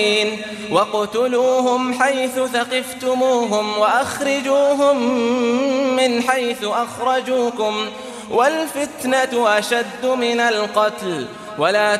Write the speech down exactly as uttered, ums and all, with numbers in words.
وَاقْتُلُوهُمْ حَيْثُ ثَقِفْتُمُوهُمْ وَأَخْرِجُوهُمْ مِنْ حَيْثُ أَخْرَجُوكُمْ وَالْفِتْنَةُ أَشَدُّ مِنَ الْقَتْلِ وَلَا